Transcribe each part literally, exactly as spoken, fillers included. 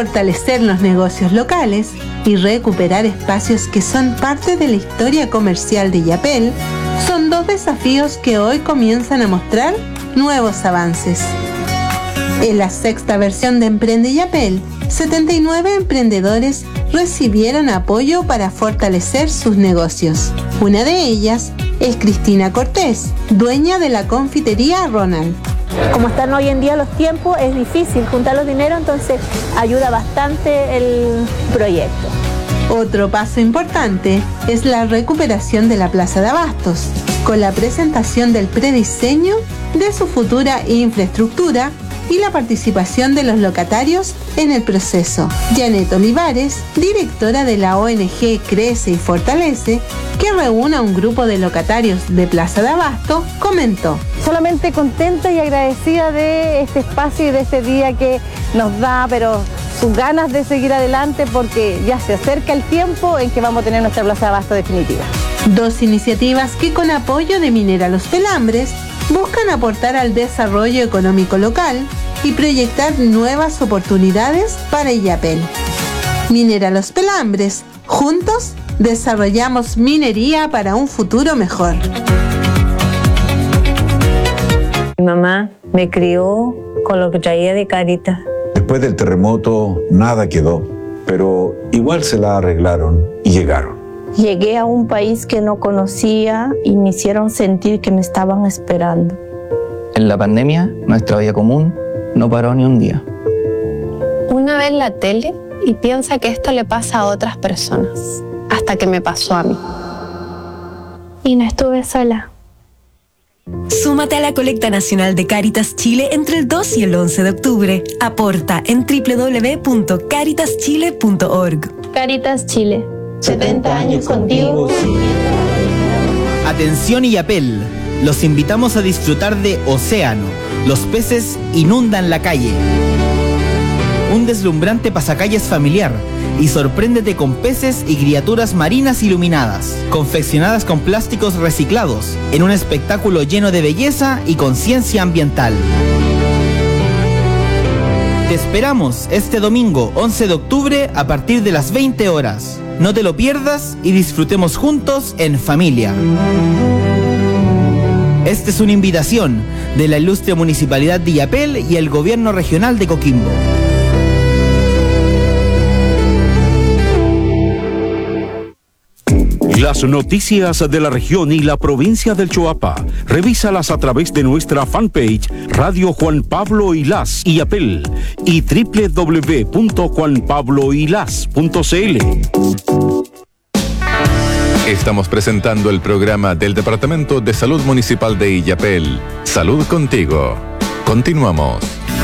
fortalecer los negocios locales y recuperar espacios que son parte de la historia comercial de Illapel son dos desafíos que hoy comienzan a mostrar nuevos avances. En la sexta versión de Emprende Illapel, setenta y nueve emprendedores recibieron apoyo para fortalecer sus negocios. Una de ellas es Cristina Cortés, dueña de la confitería Ronald. Como están hoy en día los tiempos, es difícil juntar los dineros, entonces ayuda bastante el proyecto. Otro paso importante es la recuperación de la Plaza de Abastos, con la presentación del prediseño de su futura infraestructura y la participación de los locatarios en el proceso. Janet Olivares, directora de la O N G Crece y Fortalece, que reúne a un grupo de locatarios de Plaza de Abasto, comentó: solamente contenta y agradecida de este espacio y de este día que nos da, pero sus ganas de seguir adelante, porque ya se acerca el tiempo en que vamos a tener nuestra Plaza de Abasto definitiva. Dos iniciativas que, con apoyo de Minera Los Pelambres, buscan aportar al desarrollo económico local y proyectar nuevas oportunidades para Illapel. Minera Los Pelambres, juntos desarrollamos minería para un futuro mejor. Mi mamá me crió con lo que traía de Cáritas. Después del terremoto nada quedó, pero igual se la arreglaron y llegaron. Llegué a un país que no conocía y me hicieron sentir que me estaban esperando. En la pandemia, nuestra vida común no paró ni un día. Una vez la tele y piensa que esto le pasa a otras personas, hasta que me pasó a mí. Y no estuve sola. Súmate a la colecta nacional de Cáritas Chile entre el dos y el once de octubre. Aporta en doble u doble u doble u punto caritas chile punto org. Cáritas Chile. setenta años contigo. Atención Illapel, los invitamos a disfrutar de Océano. Los peces inundan la calle. Un deslumbrante pasacalles familiar y sorpréndete con peces y criaturas marinas iluminadas, confeccionadas con plásticos reciclados, en un espectáculo lleno de belleza y conciencia ambiental. Te esperamos este domingo once de octubre a partir de las veinte horas. No te lo pierdas y disfrutemos juntos en familia. Esta es una invitación de la Ilustre Municipalidad de Illapel y el Gobierno Regional de Coquimbo. Las noticias de la región y la provincia del Choapa, revísalas a través de nuestra fanpage Radio Juan Pablo Ilás Illapel y doble u doble u doble u punto juan pablo ilás punto c l. Estamos presentando el programa del Departamento de Salud Municipal de Illapel. Salud contigo. Continuamos.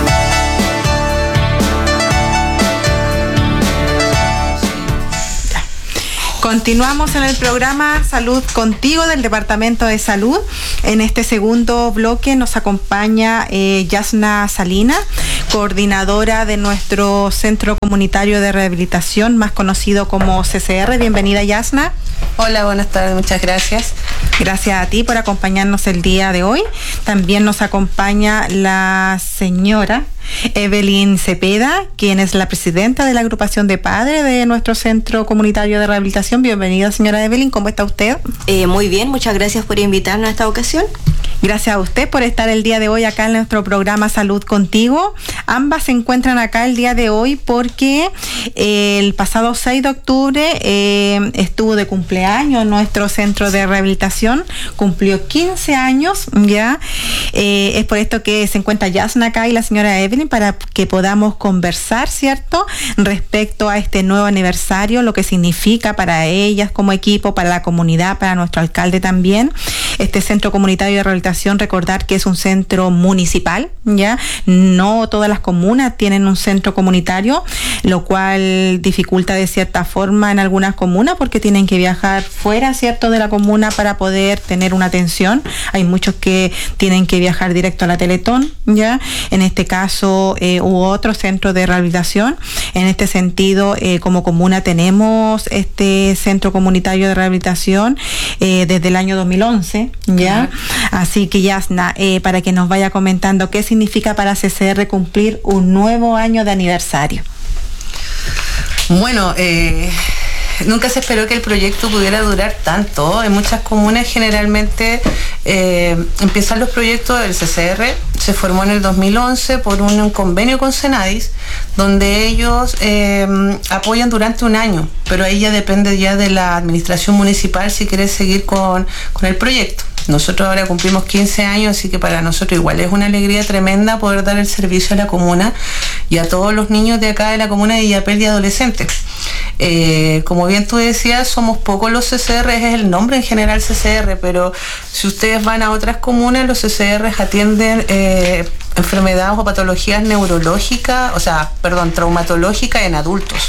Continuamos en el programa Salud Contigo del Departamento de Salud. En este segundo bloque nos acompaña eh, Yasna Salina, coordinadora de nuestro Centro Comunitario de Rehabilitación, más conocido como C C R. Bienvenida, Yasna. Hola, buenas tardes, muchas gracias. Gracias a ti por acompañarnos el día de hoy. También nos acompaña la señora Evelyn Cepeda, quien es la presidenta de la agrupación de padres de nuestro Centro Comunitario de Rehabilitación. Bienvenida, señora Evelyn, ¿cómo está usted? Eh, muy bien, muchas gracias por invitarnos a esta ocasión. Gracias a usted por estar el día de hoy acá en nuestro programa Salud Contigo. Ambas se encuentran acá el día de hoy porque eh, el pasado seis de octubre eh, estuvo de cumpleaños nuestro centro de rehabilitación, cumplió quince años ya. Eh, es por esto que se encuentra Yasna acá y la señora Evelyn para que podamos conversar, ¿cierto?, respecto a este nuevo aniversario, lo que significa para ellas como equipo, para la comunidad, para nuestro alcalde también. Este centro comunitario de rehabilitación, recordar que es un centro municipal, ya no todas las comunas tienen un centro comunitario, lo cual dificulta de cierta forma en algunas comunas porque tienen que viajar fuera, cierto, de la comuna para poder tener una atención. Hay muchos que tienen que viajar directo a la Teletón, ya. En este caso eh, hubo otro centro de rehabilitación. En este sentido, eh, como comuna tenemos este centro comunitario de rehabilitación eh, desde el año dos mil once, ya. Uh-huh. Así que Yasna, eh, para que nos vaya comentando qué significa para C C R cumplir un nuevo año de aniversario. Bueno, eh, nunca se esperó que el proyecto pudiera durar tanto. En muchas comunas generalmente eh, empiezan los proyectos. El C C R se formó en el dos mil once por un, un convenio con Senadis, donde ellos eh, apoyan durante un año, pero ahí ya depende ya de la administración municipal si quiere seguir con, con el proyecto. Nosotros ahora cumplimos quince años, así que para nosotros igual es una alegría tremenda poder dar el servicio a la comuna y a todos los niños de acá de la comuna de Illapel y adolescentes. Eh, como bien tú decías, somos pocos los C C R, es el nombre en general C C R, pero si ustedes van a otras comunas, los C C R atienden eh, enfermedades o patologías neurológicas, o sea, perdón, traumatológicas en adultos.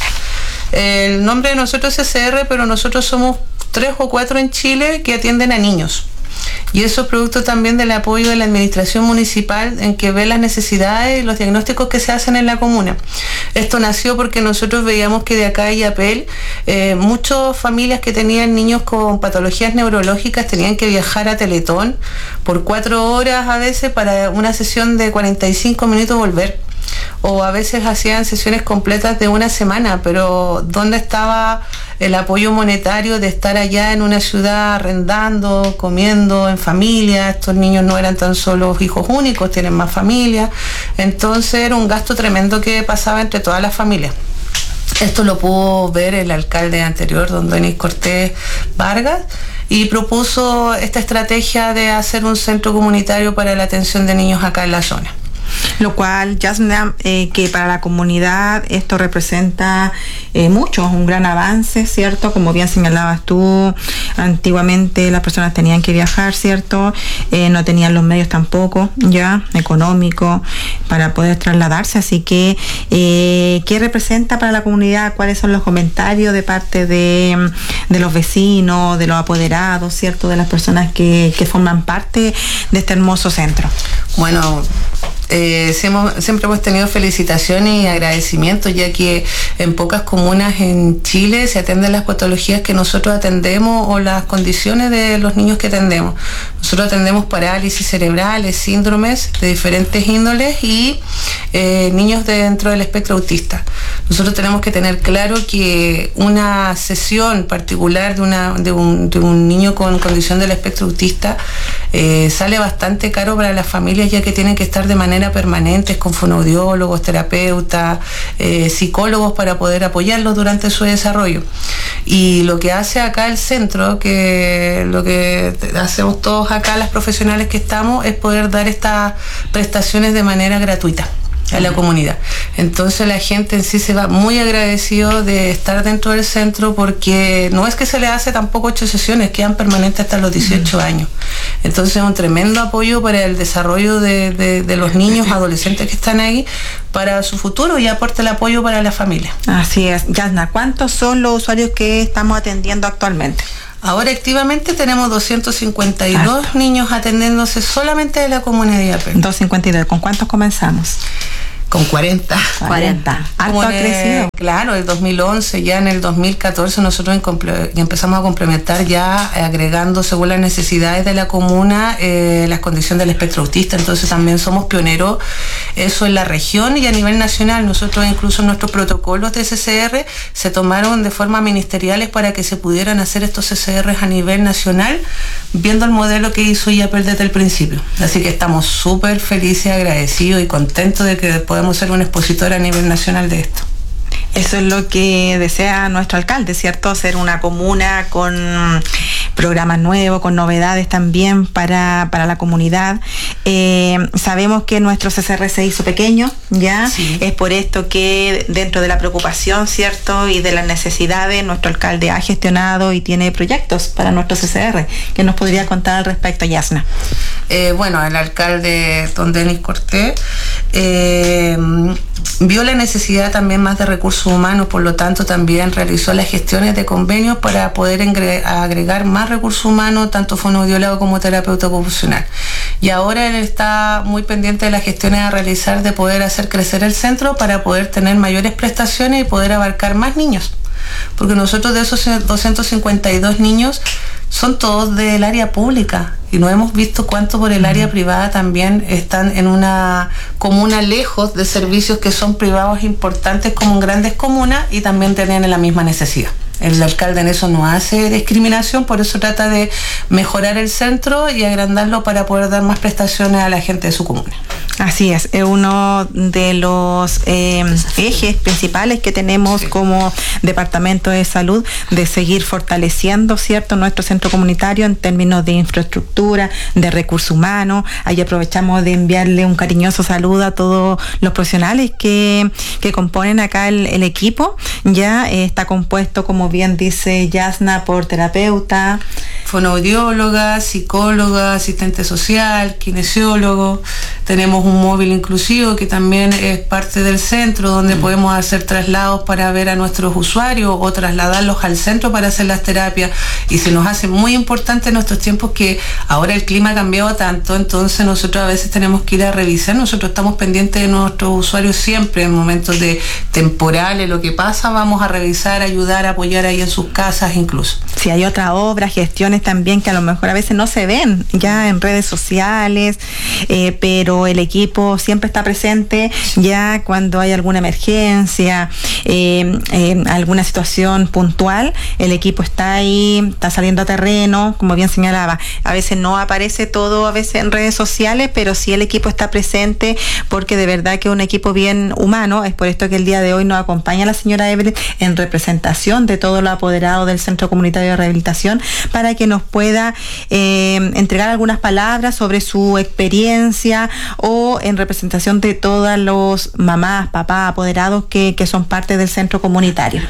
El nombre de nosotros es C C R, pero nosotros somos tres o cuatro en Chile que atienden a niños. Y eso es producto también del apoyo de la administración municipal en que ve las necesidades y los diagnósticos que se hacen en la comuna. Esto nació porque nosotros veíamos que de acá a Illapel eh, muchas familias que tenían niños con patologías neurológicas tenían que viajar a Teletón por cuatro horas a veces para una sesión de cuarenta y cinco minutos volver. O a veces hacían sesiones completas de una semana, pero ¿dónde estaba el apoyo monetario de estar allá en una ciudad arrendando, comiendo en familia? Estos niños no eran tan solo hijos únicos, tienen más familias, entonces era un gasto tremendo que pasaba entre todas las familias. Esto lo pudo ver el alcalde anterior, don Denis Cortés Vargas, y propuso esta estrategia de hacer un centro comunitario para la atención de niños acá en la zona. Lo cual, Yasna, eh, que para la comunidad esto representa eh, mucho, un gran avance, ¿cierto? Como bien señalabas tú, antiguamente las personas tenían que viajar, ¿cierto? Eh, no tenían los medios tampoco, ya, económicos, para poder trasladarse, así que, eh, ¿qué representa para la comunidad? ¿Cuáles son los comentarios de parte de, de los vecinos, de los apoderados, ¿cierto? De las personas que, que forman parte de este hermoso centro. Bueno, Eh, siempre, siempre hemos tenido felicitaciones y agradecimientos, ya que en pocas comunas en Chile se atienden las patologías que nosotros atendemos o las condiciones de los niños que atendemos. Nosotros atendemos parálisis cerebrales, síndromes de diferentes índoles y eh, niños dentro del espectro autista. Nosotros tenemos que tener claro que una sesión particular de, una, de, un, de un niño con condición del espectro autista eh, sale bastante caro para las familias, ya que tienen que estar de manera permanentes con fonoaudiólogos, terapeutas, eh, psicólogos para poder apoyarlos durante su desarrollo. Y lo que hace acá el centro, que lo que hacemos todos acá las profesionales que estamos, es poder dar estas prestaciones de manera gratuita a la comunidad. Entonces la gente en sí se va muy agradecido de estar dentro del centro, porque no es que se le hace tampoco ocho sesiones, quedan permanentes hasta los dieciocho años. Entonces es un tremendo apoyo para el desarrollo de, de, de los niños, adolescentes que están ahí, para su futuro, y aporta el apoyo para la familia. Así es. Yasna, ¿cuántos son los usuarios que estamos atendiendo actualmente? Ahora activamente tenemos doscientos cincuenta y dos Harto. Niños atendiéndose solamente de la comunidad de Illapel. doscientos cincuenta y dos. ¿Con cuántos comenzamos? Con cuarenta. cuarenta. Harto ha crecido. Claro, el dos mil once, ya en el dos mil catorce nosotros empezamos a complementar ya agregando según las necesidades de la comuna eh, las condiciones del espectro autista. Entonces también somos pioneros eso en la región y a nivel nacional. Nosotros incluso nuestros protocolos de C C R se tomaron de forma ministeriales para que se pudieran hacer estos C C Rs a nivel nacional, viendo el modelo que hizo Illapel desde el principio. Así que estamos súper felices, agradecidos y contentos de que podemos ser un expositor a nivel nacional de esto. Eso es lo que desea nuestro alcalde, ¿cierto? Ser una comuna con programas nuevos, con novedades también para, para la comunidad. Eh, sabemos que nuestro C C R se hizo pequeño, ¿ya? Sí. Es por esto que dentro de la preocupación, ¿cierto? Y de las necesidades, nuestro alcalde ha gestionado y tiene proyectos para nuestro C C R. ¿Qué nos podría contar al respecto, Yasna? Eh, bueno, el alcalde don Denis Cortés eh, vio la necesidad también más de recursos humanos, por lo tanto también realizó las gestiones de convenios para poder agregar más recursos humanos, tanto fonoaudiólogo como terapeuta ocupacional. Y ahora él está muy pendiente de las gestiones a realizar de poder hacer crecer el centro para poder tener mayores prestaciones y poder abarcar más niños. Porque nosotros de esos doscientos cincuenta y dos niños son todos del área pública y no hemos visto cuánto por el área privada también están en una comuna lejos de servicios que son privados importantes como en grandes comunas y también tienen la misma necesidad. El alcalde en eso no hace discriminación, por eso trata de mejorar el centro y agrandarlo para poder dar más prestaciones a la gente de su comuna. Así es, es uno de los eh, ejes principales que tenemos sí. como Departamento de Salud, de seguir fortaleciendo, ¿cierto?, nuestro centro comunitario en términos de infraestructura, de recursos humanos. Ahí aprovechamos de enviarle un cariñoso saludo a todos los profesionales que, que componen acá el, el equipo. Ya eh, está compuesto, como bien dice Yasna, por terapeuta, fonoaudióloga, psicóloga, asistente social, kinesiólogo. Tenemos un móvil inclusivo que también es parte del centro, donde mm. podemos hacer traslados para ver a nuestros usuarios o trasladarlos al centro para hacer las terapias. Y se nos hace muy importante en nuestros tiempos que ahora el clima ha cambiado tanto, entonces nosotros a veces tenemos que ir a revisar. Nosotros estamos pendientes de nuestros usuarios siempre, en momentos de temporales, lo que pasa, vamos a revisar, ayudar, apoyar ahí en sus casas incluso. Si hay otras obras, gestiones también que a lo mejor a veces no se ven ya en redes sociales, eh, pero el equipo siempre está presente ya cuando hay alguna emergencia, eh, eh, alguna situación puntual, el equipo está ahí, está saliendo a terreno, como bien señalaba. A veces no aparece todo a veces en redes sociales, pero sí el equipo está presente porque de verdad que es un equipo bien humano. Es por esto que el día de hoy nos acompaña la señora Evelyn en representación de todos los apoderados del Centro Comunitario de Rehabilitación para que nos pueda eh, entregar algunas palabras sobre su experiencia o en representación de todos los mamás, papás, apoderados que, que son parte del centro comunitario.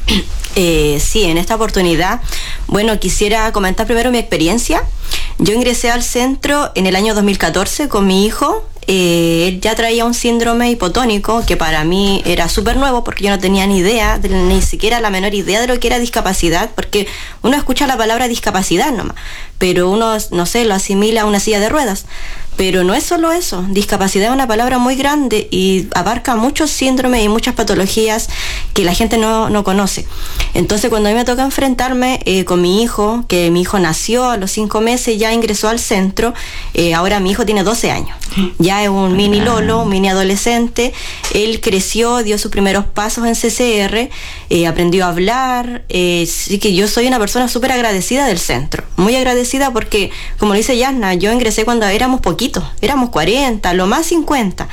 Eh, sí, en esta oportunidad, bueno, quisiera comentar primero mi experiencia. Yo ingresé al centro en el año dos mil catorce con mi hijo. Eh, él ya traía un síndrome hipotónico que para mí era súper nuevo porque yo no tenía ni idea, de, ni siquiera la menor idea de lo que era discapacidad, porque uno escucha la palabra discapacidad nomás, pero uno, no sé, lo asimila a una silla de ruedas. Pero no es solo eso, discapacidad es una palabra muy grande y abarca muchos síndromes y muchas patologías que la gente no, no conoce. Entonces cuando a mí me toca enfrentarme eh, con mi hijo, que mi hijo nació a los cinco meses, ya ingresó al centro, eh, ahora mi hijo tiene doce años, ya es un mini Lolo, un mini adolescente, él creció, dio sus primeros pasos en C C R, eh, aprendió a hablar, eh, así que yo soy una persona súper agradecida del centro, muy agradecida porque, como lo dice Yasna, yo ingresé cuando éramos poquitos, éramos cuarenta, lo más cincuenta,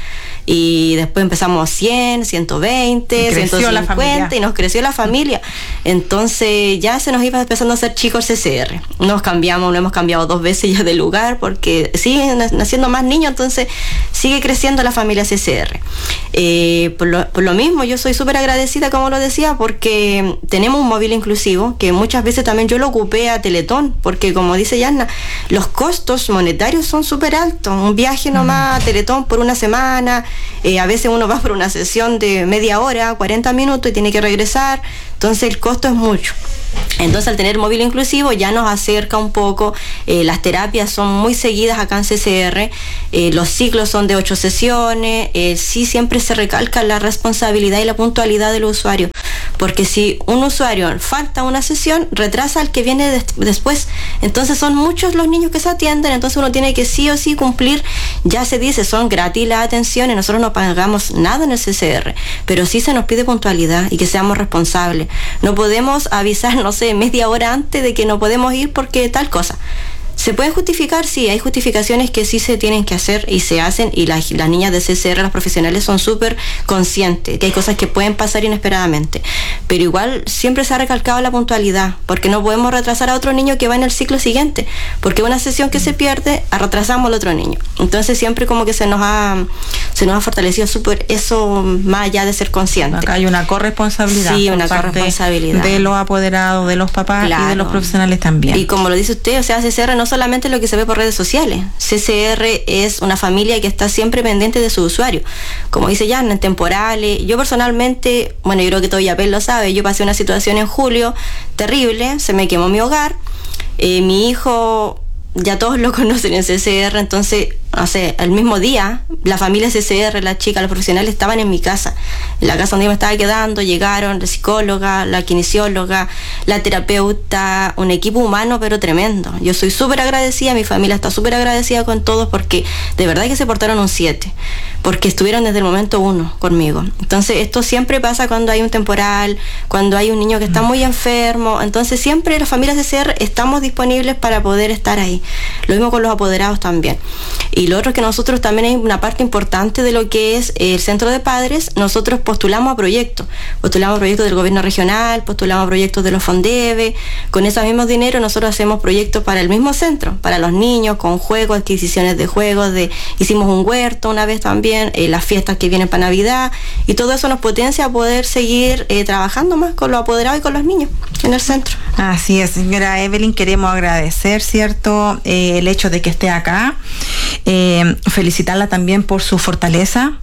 y después empezamos cien, ciento veinte, ciento cincuenta y nos creció la familia. Entonces ya se nos iba empezando a hacer chico el C C R. Nos cambiamos, lo hemos cambiado dos veces ya de lugar porque siguen naciendo más niños, entonces sigue creciendo la familia C C R. Eh, por, lo, por lo mismo, yo soy súper agradecida, como lo decía, porque tenemos un móvil inclusivo que muchas veces también yo lo ocupé a Teletón, porque como dice Yasna, los costos monetarios son súper altos. Un viaje nomás a Teletón por una semana, eh, a veces uno va por una sesión de media hora, cuarenta minutos y tiene que regresar, entonces el costo es mucho. Entonces al tener móvil inclusivo ya nos acerca un poco, eh, las terapias son muy seguidas acá en C C R, eh, los ciclos son de ocho sesiones, eh, sí siempre se recalca la responsabilidad y la puntualidad del usuario, porque si un usuario falta una sesión, retrasa al que viene des- después, entonces son muchos los niños que se atienden, entonces uno tiene que sí o sí cumplir. Ya se dice, son gratis las atenciones, nosotros no pagamos nada en el C C R, pero sí se nos pide puntualidad y que seamos responsables. No podemos avisar, no sé, media hora antes de que no podemos ir porque tal cosa. ¿Se pueden justificar? Sí, hay justificaciones que sí se tienen que hacer y se hacen, y las, las niñas de C C R, las profesionales, son súper conscientes que hay cosas que pueden pasar inesperadamente, pero igual siempre se ha recalcado la puntualidad, porque no podemos retrasar a otro niño que va en el ciclo siguiente, porque una sesión que se pierde, retrasamos al otro niño. Entonces siempre como que se nos ha se nos ha fortalecido súper eso, más allá de ser consciente. Acá hay una corresponsabilidad. Sí, una corresponsabilidad de los apoderados, de los papás, claro, y de los profesionales también. Y como lo dice usted, o sea, C C R no solamente lo que se ve por redes sociales. C C R es una familia que está siempre pendiente de su usuario. Como dice Jan, en temporales. Yo personalmente, bueno, yo creo que todo Yapel lo sabe, yo pasé una situación en julio terrible, se me quemó mi hogar. Eh, mi hijo, ya todos lo conocen en C C R, entonces o sea, el mismo día, la familia C C R, la chica, los profesionales estaban en mi casa, en la casa donde yo me estaba quedando. Llegaron la psicóloga, la kinesióloga, la terapeuta, un equipo humano pero tremendo. Yo soy súper agradecida, mi familia está súper agradecida con todos, porque de verdad que se portaron un siete, porque estuvieron desde el momento uno conmigo. Entonces esto siempre pasa cuando hay un temporal, cuando hay un niño que está muy enfermo. Entonces siempre las familias C C R estamos disponibles para poder estar ahí. Lo mismo con los apoderados también. Y lo otro es que nosotros también hay una parte importante de lo que es el centro de padres. Nosotros postulamos a proyectos, postulamos a proyectos del gobierno regional, postulamos a proyectos de los Fondeve. Con esos mismos dinero nosotros hacemos proyectos para el mismo centro, para los niños, con juegos, adquisiciones de juegos, de, hicimos un huerto una vez también, eh, las fiestas que vienen para Navidad, y todo eso nos potencia a poder seguir eh, trabajando más con los apoderados y con los niños en el centro. Así es, señora Evelyn, queremos agradecer, ¿cierto?, eh, el hecho de que esté acá, eh, felicitarla también por su fortaleza.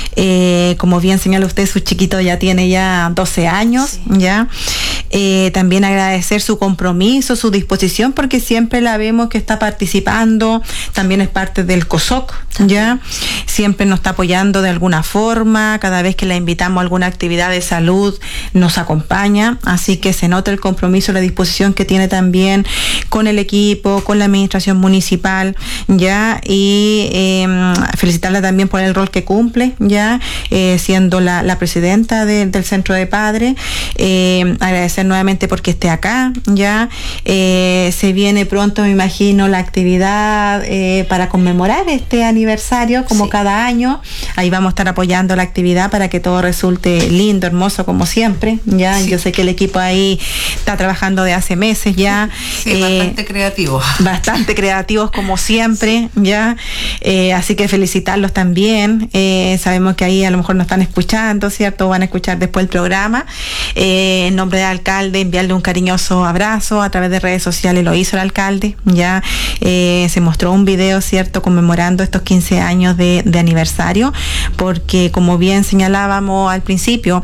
Eh, como bien señala usted, su chiquito ya tiene ya doce años, sí. ya. Eh, también agradecer su compromiso, su disposición, porque siempre la vemos que está participando, también es parte del COSOC, ya. Siempre nos está apoyando de alguna forma, cada vez que la invitamos a alguna actividad de salud nos acompaña, así que se nota el compromiso, la disposición que tiene también con el equipo, con la administración municipal, ya, y eh, felicitarla también por el rol que cumple, ya, eh, siendo la, la presidenta de, del Centro de Padres. Eh, agradecer nuevamente porque esté acá, ya. Eh, se viene pronto, me imagino, la actividad eh, para conmemorar este aniversario, como sí. cada año. Ahí vamos a estar apoyando la actividad para que todo resulte lindo, hermoso, como siempre, ya. Sí. Yo sé que el equipo ahí está trabajando de hace meses ya. Sí, eh, bastante creativos. Bastante creativos, como siempre, sí. ya. Eh, así que felicitarlos también. Eh, sabemos que ahí a lo mejor nos están escuchando, ¿cierto? Van a escuchar después el programa. Eh, en nombre del alcalde, enviarle un cariñoso abrazo a través de redes sociales. Lo hizo el alcalde, ya. Eh, se mostró un video, ¿cierto?, conmemorando estos quince años de, de aniversario, porque como bien señalábamos al principio,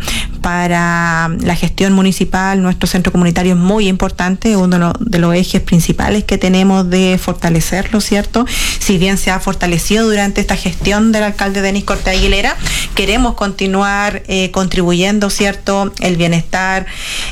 para la gestión municipal, nuestro centro comunitario es muy importante, uno de los, de los ejes principales que tenemos de fortalecerlo, ¿cierto? Si bien se ha fortalecido durante esta gestión del alcalde Denis Cortés Aguilera, queremos continuar eh, contribuyendo, ¿cierto?, el bienestar,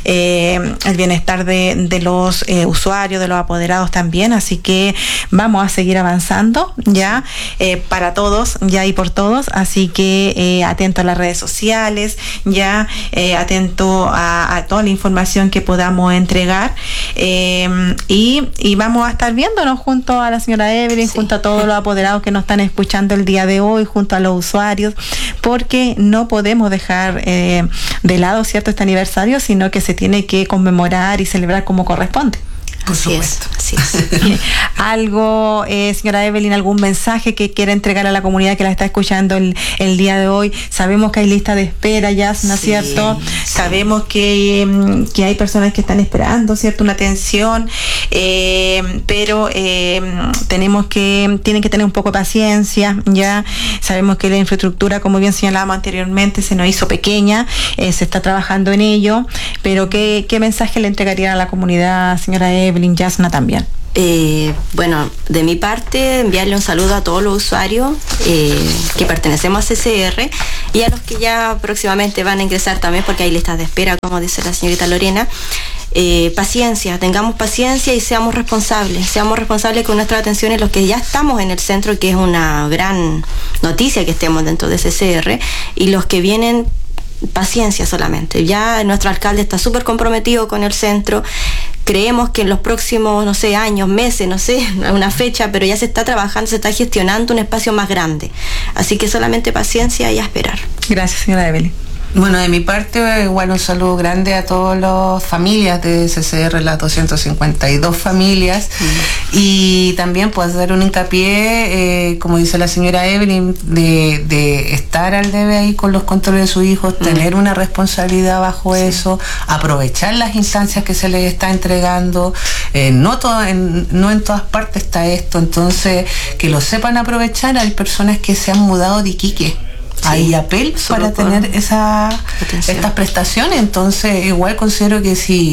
eh, el bienestar de, de los eh, usuarios, de los apoderados también, así que vamos a seguir avanzando, ya, eh, para todos, ya y por todos, así que eh, atento a las redes sociales, ya, eh, atento a, a toda la información que podamos entregar, eh, y, y vamos a estar viéndonos junto a la señora Evelyn, sí. junto a todos los apoderados que nos están escuchando el día de hoy, junto a los usuarios, porque no podemos dejar eh, de lado, ¿cierto?, este aniversario, sino que se tiene que conmemorar y celebrar como corresponde. Por así supuesto. Es, así es. Algo, eh, señora Evelyn, algún mensaje que quiera entregar a la comunidad que la está escuchando el, el día de hoy. Sabemos que hay lista de espera ya, ¿no es sí, cierto? Sí. Sabemos que, que hay personas que están esperando, ¿cierto?, una atención, eh, pero eh, tenemos que, tienen que tener un poco de paciencia, ya. Sabemos que la infraestructura, como bien señalábamos anteriormente, se nos hizo pequeña, eh, se está trabajando en ello, pero ¿qué, qué mensaje le entregaría a la comunidad, señora Evelyn? Yasna también. Eh, bueno, de mi parte, enviarle un saludo a todos los usuarios eh, que pertenecemos a C C R y a los que ya próximamente van a ingresar también, porque hay listas de espera, como dice la señorita Lorena. Eh, paciencia, tengamos paciencia y seamos responsables, seamos responsables con nuestra atención en los que ya estamos en el centro, que es una gran noticia que estemos dentro de C C R, y los que vienen, paciencia solamente. Ya nuestro alcalde está súper comprometido con el centro. Creemos que en los próximos, no sé, años, meses, no sé, una fecha, pero ya se está trabajando, se está gestionando un espacio más grande. Así que solamente paciencia y a esperar. Gracias, señora Evelyn. Bueno, de mi parte, igual un saludo grande a todas las familias de C C R, las doscientas cincuenta y dos familias, mm. y también pues hacer un hincapié, eh, como dice la señora Evelyn, de, de estar al debe ahí con los controles de sus hijos, mm. tener una responsabilidad bajo sí. eso, aprovechar las instancias que se les está entregando, eh, no, todo, en, no en todas partes está esto, entonces que lo sepan aprovechar. Hay personas que se han mudado de Iquique a Illapel para tener esa, estas prestaciones, entonces igual considero que si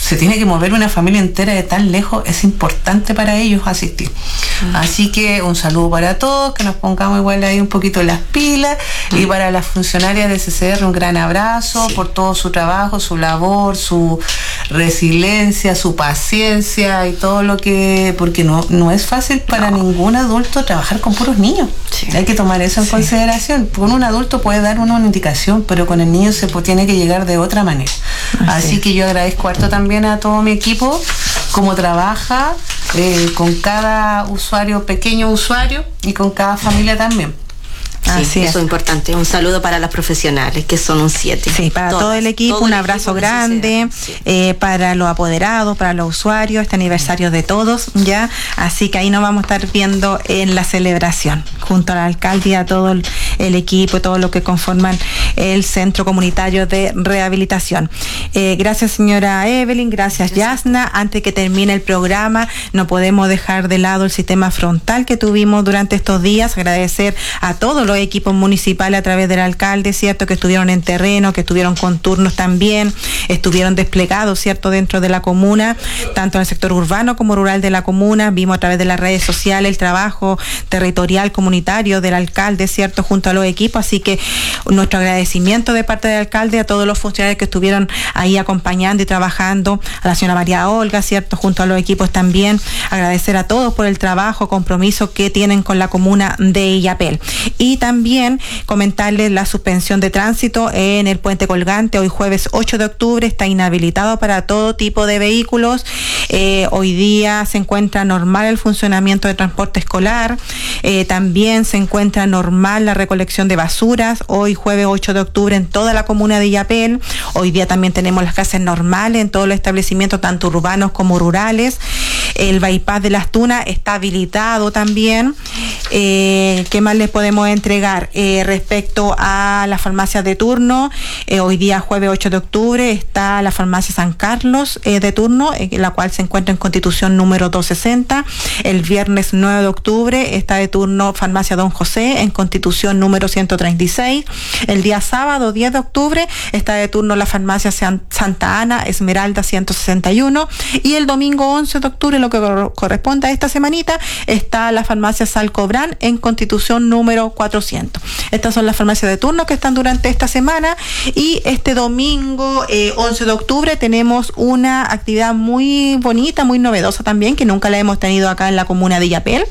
se tiene que mover una familia entera de tan lejos, es importante para ellos asistir. Uh-huh. Así que un saludo para todos, que nos pongamos igual ahí un poquito las pilas, uh-huh. y para las funcionarias de C C R un gran abrazo, sí. por todo su trabajo, su labor, su resiliencia, su paciencia y todo lo que, porque no, no es fácil para no. ningún adulto trabajar con puros niños. Sí. Hay que tomar eso en sí. consideración. Con un adulto puede dar uno una indicación, pero con el niño se tiene que llegar de otra manera. Así, Así que yo agradezco harto también a todo mi equipo, cómo trabaja eh, con cada usuario, pequeño usuario, y con cada familia también. Sí, Así eso es importante. Un saludo para las profesionales, que son un siete. Sí, para Todas, todo el equipo, todo un abrazo equipo grande, sí. eh, para los apoderados, para los usuarios, este aniversario de todos, ¿ya? Así que ahí nos vamos a estar viendo en la celebración, junto al alcalde y a todo el, el equipo, todo lo que conforman el Centro Comunitario de Rehabilitación. Eh, gracias, señora Evelyn, gracias, gracias, Yasna. Antes que termine el programa, no podemos dejar de lado el sistema frontal que tuvimos durante estos días. Agradecer a todos los equipos municipales a través del alcalde, cierto, que estuvieron en terreno, que estuvieron con turnos también, estuvieron desplegados, cierto, dentro de la comuna, tanto en el sector urbano como rural de la comuna. Vimos a través de las redes sociales el trabajo territorial comunitario del alcalde, cierto, junto a los equipos. Así que nuestro agradecimiento de parte del alcalde a todos los funcionarios que estuvieron ahí acompañando y trabajando, a la señora María Olga, cierto, junto a los equipos también. Agradecer a todos por el trabajo, compromiso que tienen con la comuna de Illapel. Y también comentarles la suspensión de tránsito en el Puente Colgante. Hoy jueves ocho de octubre está inhabilitado para todo tipo de vehículos. Eh, hoy día se encuentra normal el funcionamiento de transporte escolar. Eh, también se encuentra normal la recolección de basuras. Hoy jueves ocho de octubre en toda la comuna de Illapel. Hoy día también tenemos las clases normales en todos los establecimientos, tanto urbanos como rurales. El bypass de Las Tunas está habilitado también. Eh, ¿Qué más les podemos entregar? Eh, respecto a las farmacias de turno, eh, hoy día jueves ocho de octubre está la farmacia San Carlos eh, de turno, eh, la cual se encuentra en Constitución número doscientos sesenta. El viernes nueve de octubre está de turno farmacia Don José en Constitución número ciento treinta y seis. El día sábado diez de octubre está de turno la farmacia San, Santa Ana Esmeralda ciento sesenta y uno. Y el domingo once de octubre, lo que cor- corresponde a esta semanita, está la farmacia Salcobrán en Constitución número cuatrocientos. Estas son las farmacias de turno que están durante esta semana. Y este domingo eh, once de octubre tenemos una actividad muy bonita, muy novedosa también, que nunca la hemos tenido acá en la comuna de Illapel,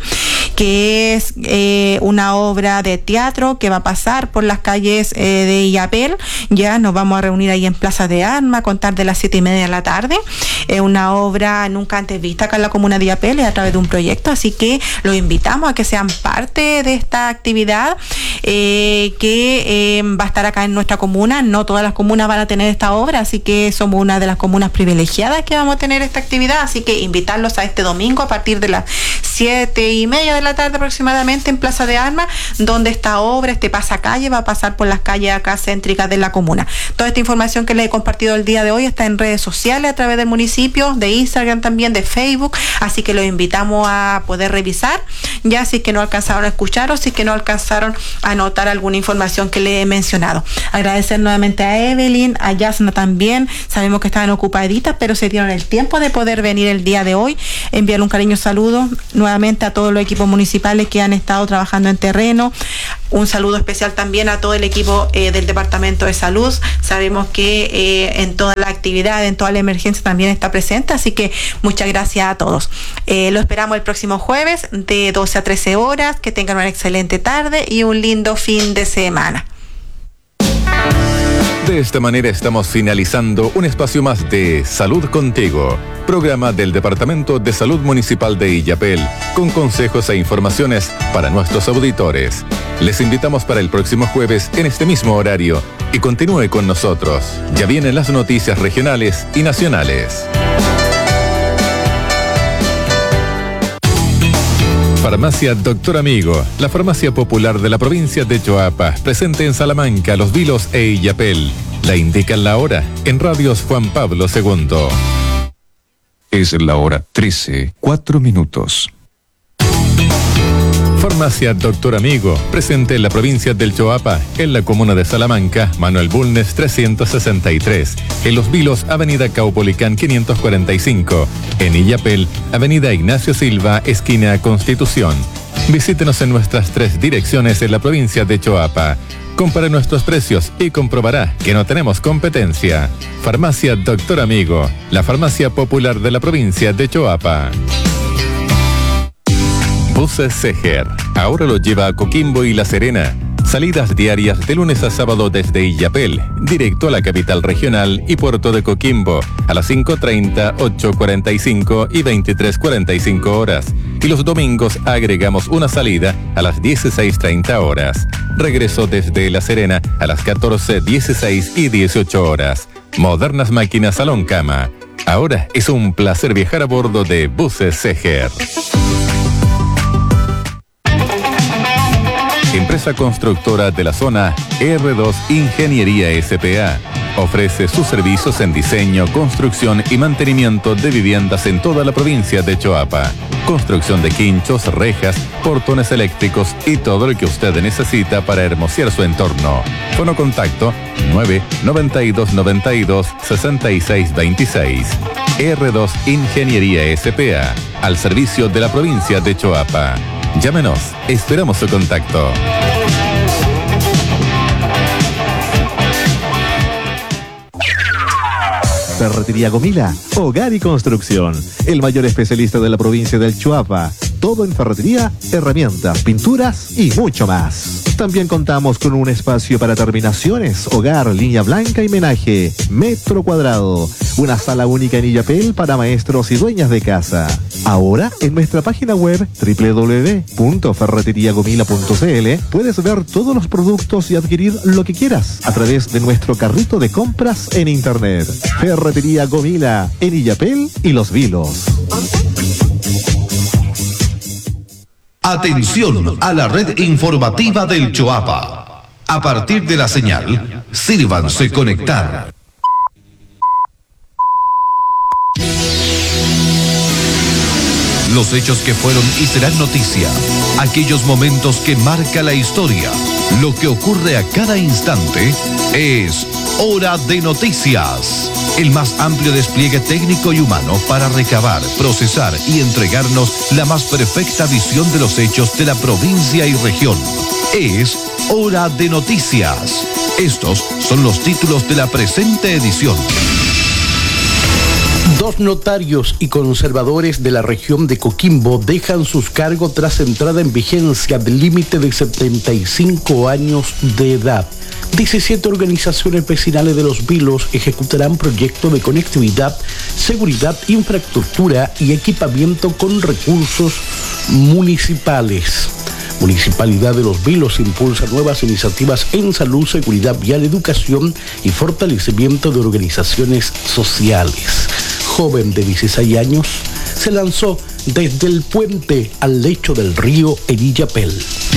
que es eh, una obra de teatro que va a pasar por las calles eh, de Illapel. Ya nos vamos a reunir ahí en Plaza de Armas a contar de las siete y media de la tarde. Es una obra nunca antes vista acá en la comuna de Illapel, a través de un proyecto, así que los invitamos a que sean parte de esta actividad eh, que eh, va a estar acá en nuestra comuna. No todas las comunas van a tener esta obra, así que somos una de las comunas privilegiadas que vamos a tener esta actividad, así que invitarlos a este domingo a partir de las siete y media de la tarde aproximadamente en Plaza de Armas, donde esta obra, este pasacalle, va a pasar por las calles acá céntricas de la comuna. Toda esta información que les he compartido el día de hoy está en redes sociales a través del municipio, de Instagram también, de Facebook, así que los invitamos a poder revisar, ya si es que no alcanzaron a escuchar o si es que no alcanzaron a anotar alguna información que les he mencionado. Agradecer nuevamente a Evelyn, a Yasna también, sabemos que estaban ocupaditas, pero se dieron el tiempo de poder venir el día de hoy. Enviar un cariño saludo nuevamente a todos los equipos municipales que han estado trabajando en terreno. Un saludo especial también a todo el equipo eh, del Departamento de Salud. Sabemos que eh, en toda la actividad, en toda la emergencia también está presente, así que muchas gracias a todos. Eh, lo esperamos el próximo jueves de doce a trece horas. Que tengan una excelente tarde y un lindo fin de semana. De esta manera estamos finalizando un espacio más de Salud Contigo, programa del Departamento de Salud Municipal de Illapel, con consejos e informaciones para nuestros auditores. Les invitamos para el próximo jueves en este mismo horario y continúe con nosotros. Ya vienen las noticias regionales y nacionales. Farmacia Doctor Amigo, la farmacia popular de la provincia de Choapa, presente en Salamanca, Los Vilos e Illapel. La indican la hora en Radios Juan Pablo segundo. Es la hora trece, cuatro minutos. Farmacia Doctor Amigo, presente en la provincia del Choapa, en la comuna de Salamanca, Manuel Bulnes trescientos sesenta y tres, en Los Vilos, Avenida Caupolicán quinientos cuarenta y cinco, en Illapel, Avenida Ignacio Silva, esquina Constitución. Visítenos en nuestras tres direcciones en la provincia de Choapa. Compare nuestros precios y comprobará que no tenemos competencia. Farmacia Doctor Amigo, la farmacia popular de la provincia de Choapa. Buses Seger, ahora lo lleva a Coquimbo y La Serena. Salidas diarias de lunes a sábado desde Illapel, directo a la capital regional y puerto de Coquimbo, a las cinco treinta, ocho cuarenta y cinco y veintitrés cuarenta y cinco horas. Y los domingos agregamos una salida a las dieciséis treinta horas. Regreso desde La Serena a las catorce, dieciséis y dieciocho horas. Modernas máquinas salón cama. Ahora es un placer viajar a bordo de Buses Seger. Empresa constructora de la zona R dos Ingeniería S P A. Ofrece sus servicios en diseño, construcción y mantenimiento de viviendas en toda la provincia de Choapa. Construcción de quinchos, rejas, portones eléctricos y todo lo que usted necesita para hermosear su entorno. Fono contacto nueve noventa y dos noventa y dos sesenta y seis veintiséis. R dos Ingeniería S P A, al servicio de la provincia de Choapa. Llámenos, esperamos su contacto. Ferretería Gomila, hogar y construcción. El mayor especialista de la provincia del Choapa. Todo en ferretería, herramientas, pinturas y mucho más. También contamos con un espacio para terminaciones, hogar, línea blanca y menaje, metro cuadrado. Una sala única en Illapel para maestros y dueñas de casa. Ahora, en nuestra página web doble u doble u doble u punto ferretería gomila punto c l puedes ver todos los productos y adquirir lo que quieras a través de nuestro carrito de compras en internet. Ferretería Gomila, en Illapel y Los Vilos. Atención a la red informativa del Choapa. A partir de la señal, sírvanse conectar. Los hechos que fueron y serán noticia, aquellos momentos que marca la historia, lo que ocurre a cada instante, es Hora de Noticias. El más amplio despliegue técnico y humano para recabar, procesar y entregarnos la más perfecta visión de los hechos de la provincia y región. Es Hora de Noticias. Estos son los títulos de la presente edición. Dos notarios y conservadores de la región de Coquimbo dejan sus cargos tras entrada en vigencia del límite de setenta y cinco años de edad. diecisiete organizaciones vecinales de Los Vilos ejecutarán proyectos de conectividad, seguridad, infraestructura y equipamiento con recursos municipales. Municipalidad de Los Vilos impulsa nuevas iniciativas en salud, seguridad vial, educación y fortalecimiento de organizaciones sociales. Joven de dieciséis años se lanzó desde el puente al lecho del río en Illapel.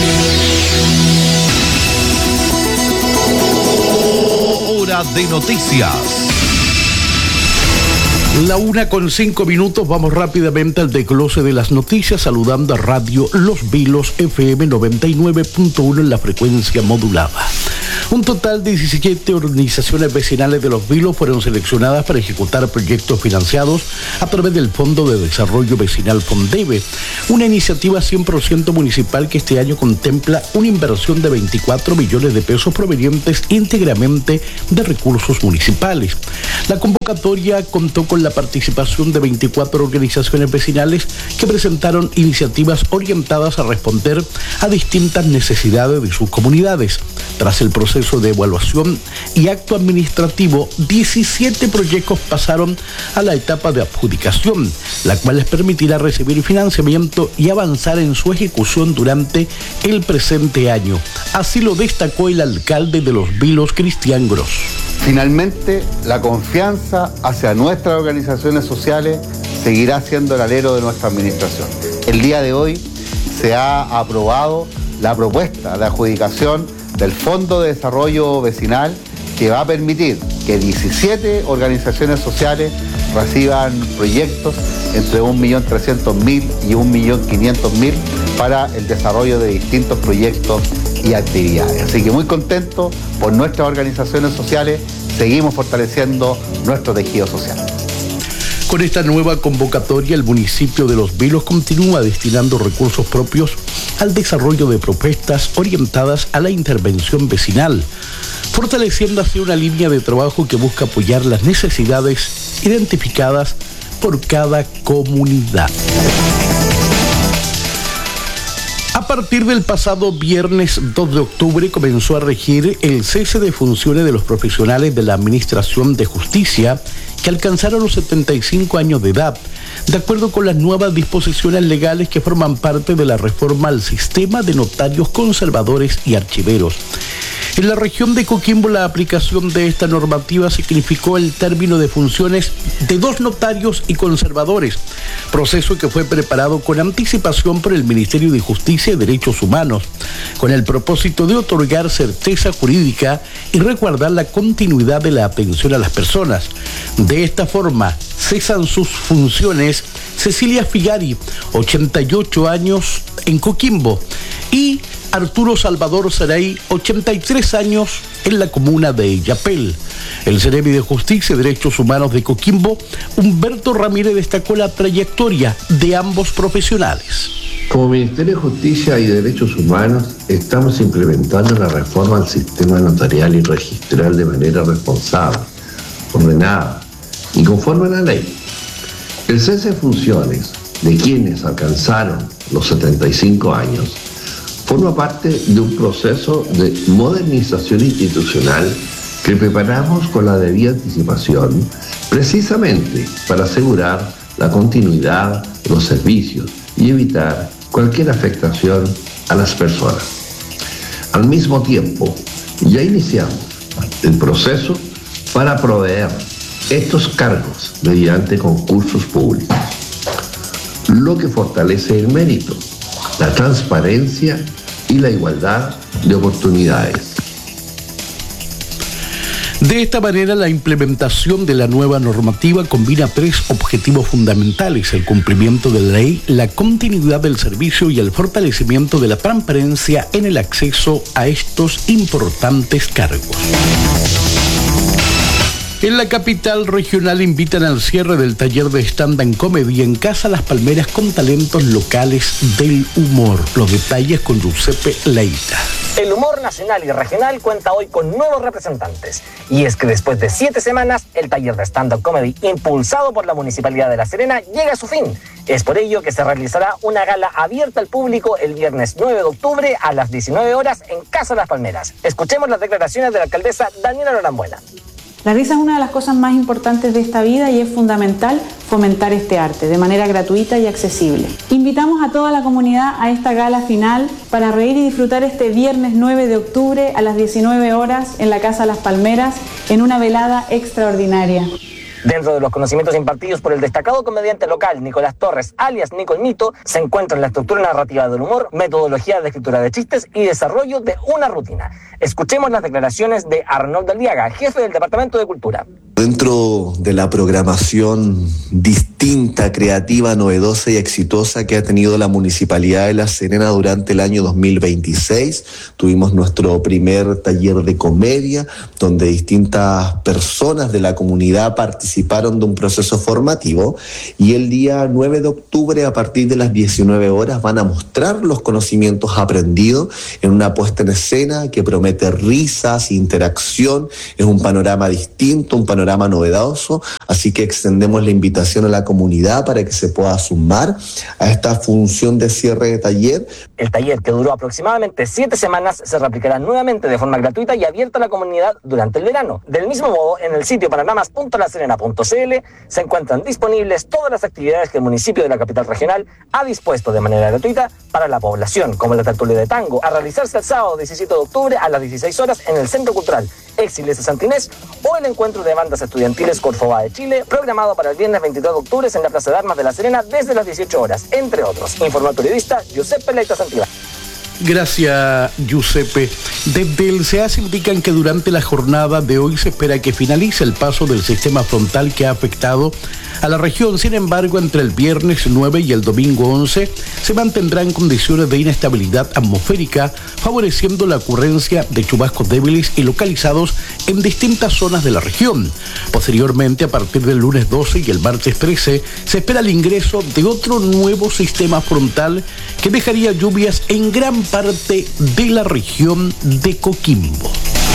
Hora de Noticias. La una con cinco minutos, vamos rápidamente al desglose de las noticias, saludando a Radio Los Vilos F M noventa y nueve punto uno en la frecuencia modulada. Un total de diecisiete organizaciones vecinales de Los Vilos fueron seleccionadas para ejecutar proyectos financiados a través del Fondo de Desarrollo Vecinal FONDEVE, una iniciativa cien por ciento municipal que este año contempla una inversión de veinticuatro millones de pesos provenientes íntegramente de recursos municipales. La convocatoria contó con la participación de veinticuatro organizaciones vecinales que presentaron iniciativas orientadas a responder a distintas necesidades de sus comunidades. Tras el proceso de evaluación y acto administrativo, diecisiete proyectos pasaron a la etapa de adjudicación, la cual les permitirá recibir financiamiento y avanzar en su ejecución durante el presente año. Así lo destacó el alcalde de Los Vilos, Cristian Gross. Finalmente, la confianza hacia nuestras organizaciones sociales seguirá siendo el alero de nuestra administración. El día de hoy se ha aprobado la propuesta de adjudicación del Fondo de Desarrollo Vecinal, que va a permitir que diecisiete organizaciones sociales reciban proyectos entre un millón trescientos mil y un millón quinientos mil para el desarrollo de distintos proyectos y actividades. Así que muy contento por nuestras organizaciones sociales, seguimos fortaleciendo nuestro tejido social. Con esta nueva convocatoria, el municipio de Los Vilos continúa destinando recursos propios al desarrollo de propuestas orientadas a la intervención vecinal, fortaleciendo así una línea de trabajo que busca apoyar las necesidades identificadas por cada comunidad. A partir del pasado viernes dos de octubre comenzó a regir el cese de funciones de los profesionales de la Administración de Justicia que alcanzaron los setenta y cinco años de edad, de acuerdo con las nuevas disposiciones legales que forman parte de la reforma al sistema de notarios conservadores y archiveros. En la región de Coquimbo, la aplicación de esta normativa significó el término de funciones de dos notarios y conservadores, proceso que fue preparado con anticipación por el Ministerio de Justicia y Derechos Humanos, con el propósito de otorgar certeza jurídica y resguardar la continuidad de la atención a las personas. De esta forma, cesan sus funciones Cecilia Figari, ochenta y ocho años, en Coquimbo, y Arturo Salvador Saray, ochenta y tres años, en la comuna de Illapel. El Seremi de Justicia y Derechos Humanos de Coquimbo, Humberto Ramírez, destacó la trayectoria de ambos profesionales. Como Ministerio de Justicia y Derechos Humanos estamos implementando la reforma al sistema notarial y registral de manera responsable, ordenada y conforme a la ley. El cese de funciones de quienes alcanzaron los setenta y cinco años forma parte de un proceso de modernización institucional que preparamos con la debida anticipación, precisamente para asegurar la continuidad de los servicios y evitar cualquier afectación a las personas. Al mismo tiempo, ya iniciamos el proceso para proveer estos cargos mediante concursos públicos, lo que fortalece el mérito, la transparencia y la igualdad de oportunidades. De esta manera, la implementación de la nueva normativa combina tres objetivos fundamentales: el cumplimiento de la ley, la continuidad del servicio y el fortalecimiento de la transparencia en el acceso a estos importantes cargos. En la capital regional invitan al cierre del taller de stand-up comedy en Casa Las Palmeras con talentos locales del humor. Los detalles con Giuseppe Leita. El humor nacional y regional cuenta hoy con nuevos representantes. Y es que después de siete semanas, el taller de stand-up comedy impulsado por la Municipalidad de La Serena llega a su fin. Es por ello que se realizará una gala abierta al público el viernes nueve de octubre a las diecinueve horas en Casa Las Palmeras. Escuchemos las declaraciones de la alcaldesa Daniela Norambuena. La risa es una de las cosas más importantes de esta vida y es fundamental fomentar este arte de manera gratuita y accesible. Invitamos a toda la comunidad a esta gala final para reír y disfrutar este viernes nueve de octubre a las diecinueve horas en la Casa Las Palmeras en una velada extraordinaria. Dentro de los conocimientos impartidos por el destacado comediante local Nicolás Torres, alias Nico el Mito, se encuentran la estructura narrativa del humor, metodología de escritura de chistes y desarrollo de una rutina. Escuchemos las declaraciones de Arnoldo Aliaga, jefe del Departamento de Cultura. Dentro de la programación distinta, creativa, novedosa y exitosa que ha tenido la Municipalidad de La Serena durante el año dos mil veintiséis, tuvimos nuestro primer taller de comedia, donde distintas personas de la comunidad participaron de un proceso formativo, y el día nueve de octubre a partir de las diecinueve horas van a mostrar los conocimientos aprendidos en una puesta en escena que promete risas, interacción. Es un panorama distinto, un panorama novedoso, así que extendemos la invitación a la comunidad para que se pueda sumar a esta función de cierre de taller. El taller, que duró aproximadamente siete semanas, se replicará nuevamente de forma gratuita y abierta a la comunidad durante el verano. Del mismo modo, en el sitio panoramas punto la serena punto c l se encuentran disponibles todas las actividades que el municipio de la capital regional ha dispuesto de manera gratuita para la población, como la tertulia de tango, a realizarse el sábado diecisiete de octubre a las dieciséis horas en el Centro Cultural Exiles de Santinés, o el encuentro de bandas estudiantiles Corfová de Chile, programado para el viernes veintitrés de octubre en la Plaza de Armas de La Serena desde las dieciocho horas, entre otros. Informó el periodista Giuseppe Leita Santiago. Gracias, Giuseppe. Desde el C E A S indican que durante la jornada de hoy se espera que finalice el paso del sistema frontal que ha afectado a la región. Sin embargo, entre el viernes nueve y el domingo once se mantendrán condiciones de inestabilidad atmosférica, favoreciendo la ocurrencia de chubascos débiles y localizados en distintas zonas de la región. Posteriormente, a partir del lunes doce y el martes trece, se espera el ingreso de otro nuevo sistema frontal que dejaría lluvias en gran parte de la región de Coquimbo.